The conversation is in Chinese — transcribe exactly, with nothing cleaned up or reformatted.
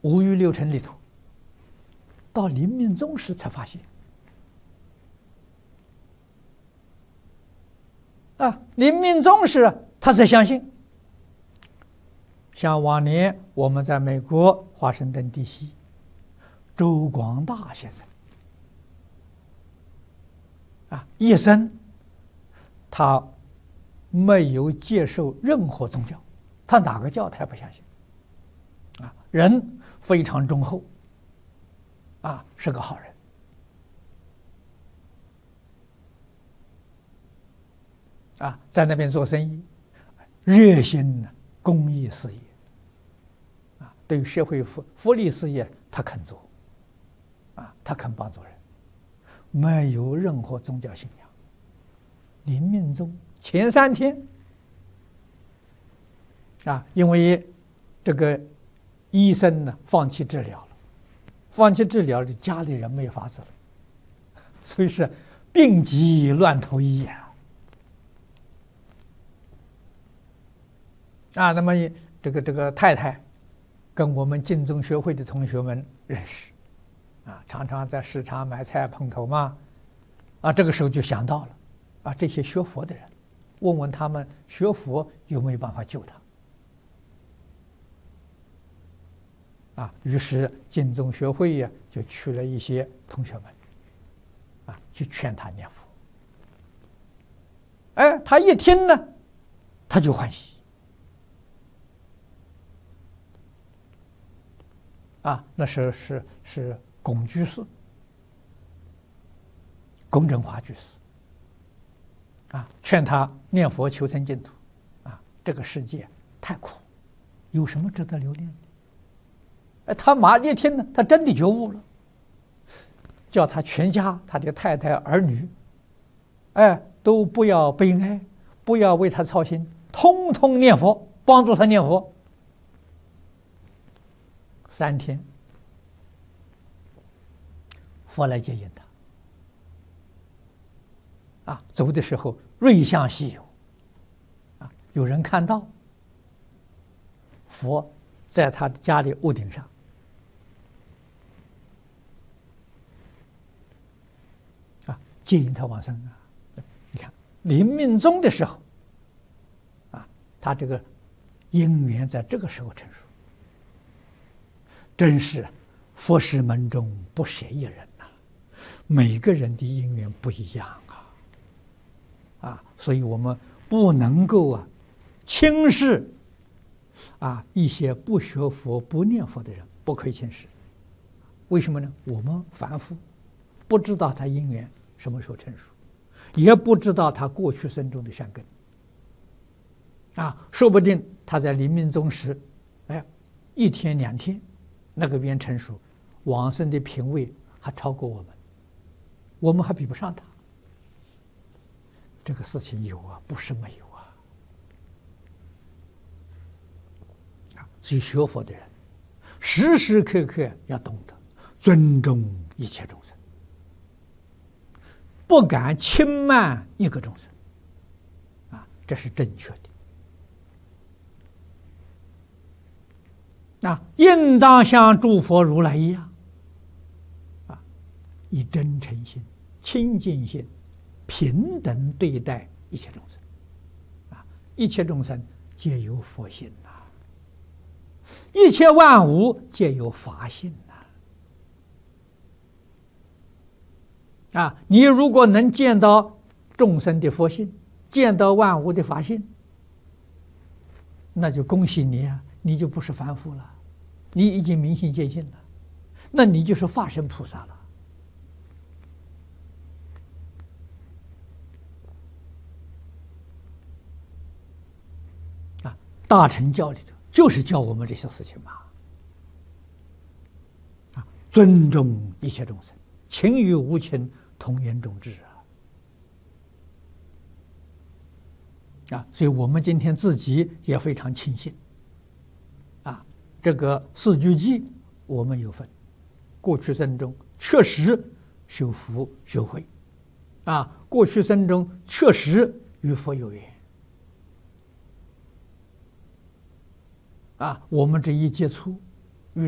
五欲六尘里头，到临命终时才发现。啊，临命终时他才相信。像往年我们在美国华盛顿 D C， 周广大先生啊，一生他没有接受任何宗教，他哪个教他也不相信。啊，人非常忠厚，啊，是个好人。啊，在那边做生意，热心公益事业，啊，对于社会福福利事业他肯做，啊，他肯帮助人，没有任何宗教信仰。临命终前三天，啊，因为这个医生呢放弃治疗了，放弃治疗的家里人没有法子了，所以是病急乱投医呀。啊，那么这个这个太太跟我们净宗学会的同学们认识，啊，常常在市场买菜碰头嘛，啊，这个时候就想到了，啊，这些学佛的人，问问他们学佛有没有办法救他，啊，于是净宗学会呀就去了一些同学们，啊，去劝他念佛。哎，他一听呢，他就欢喜。啊，那时候是是龚居士，龚振华居士，啊，劝他念佛求生净土，啊，这个世界太苦，有什么值得留恋的？哎，他马一听呢，他真的觉悟了，叫他全家，他的太太儿女，哎，都不要悲哀，不要为他操心，通通念佛，帮助他念佛。三天，佛来接引他。啊，走的时候瑞相稀有，啊，有人看到佛在他的家里屋顶上，啊，接引他往生啊。你看临命终的时候，啊，他这个因缘在这个时候成熟。真是佛事门中不舍一人呐、啊，每个人的因缘不一样啊，啊，所以我们不能够啊轻视啊一些不学佛不念佛的人，不可以轻视。为什么呢？我们凡夫不知道他因缘什么时候成熟，也不知道他过去生中的善根啊，说不定他在临命终时，哎，一天两天。那个缘成熟，往生的品位还超过我们，我们还比不上他。这个事情有啊，不是没有啊。所以学佛的人，时时刻刻要懂得尊重一切众生，不敢轻慢一个众生，啊，这是正确的。啊，应当像诸佛如来一样，啊，以真诚心、清净心，平等对待一切众生，啊，一切众生皆有佛性呐、啊，一切万物皆有法性呐、啊，啊，你如果能见到众生的佛性，见到万物的法性，那就恭喜你啊！你就不是凡夫了，你已经明心见性了，那你就是化身菩萨了。啊，大乘教里头就是教我们这些事情嘛。啊，尊重一切众生，情与无情同源种智啊。啊，所以我们今天自己也非常庆幸。啊，这个四句偈我们有份，过去生中确实修福修慧，啊，过去生中确实与佛有缘，啊，我们这一接触